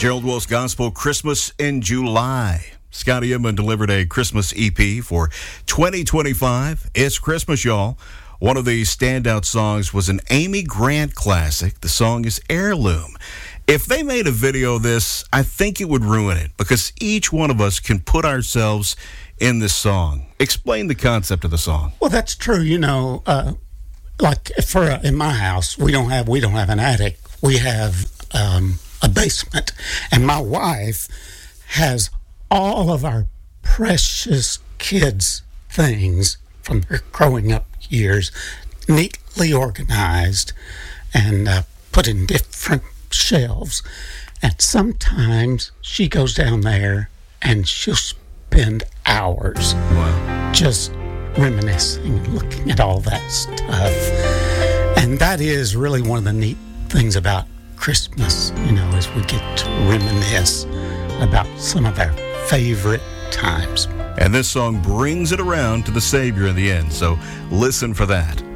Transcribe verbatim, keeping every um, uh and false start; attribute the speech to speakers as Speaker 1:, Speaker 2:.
Speaker 1: Gerald Wills Gospel, Christmas in July. Scotty Edmund delivered a Christmas E P for twenty twenty-five. It's Christmas, y'all. One of the standout songs was an Amy Grant classic. The song is Heirloom. If they made a video of this, I think it would ruin it because each one of us can put ourselves in this song. Explain the concept of the song.
Speaker 2: Well, that's true. You know, uh, like for uh, in my house, we don't have we don't have an attic. We have um, a basement, and my wife has all of our precious kids' things from their growing up years neatly organized and uh, put in different shelves. And sometimes she goes down there and she'll spend hours
Speaker 1: Wow.
Speaker 2: just reminiscing and looking at all that stuff. And that is really one of the neat things about Christmas, you know, is we get to reminisce about some of our favorite times.
Speaker 1: And this song brings it around to the Savior in the end, so listen for that.